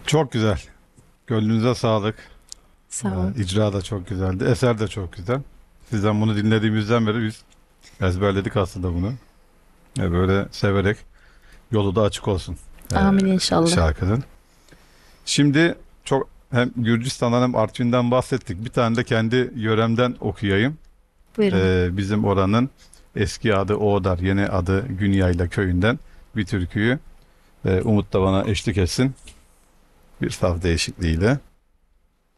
Çok güzel. Gönlünüze sağlık. Sağ ol. İcra da çok güzeldi. Eser de çok güzel. Sizden bunu dinlediğimizden beri biz ezberledik aslında bunu. Böyle severek yolu da açık olsun e, Amin inşallah. şarkının. Şimdi çok hem Gürcistan'dan hem Artvin'den bahsettik. Bir tane de kendi yöremden okuyayım. Buyurun. Bizim oranın eski adı Oğdar, yeni adı Günyayla köyünden bir türküyü Umut da bana eşlik etsin. Bir saz değişikliğiyle.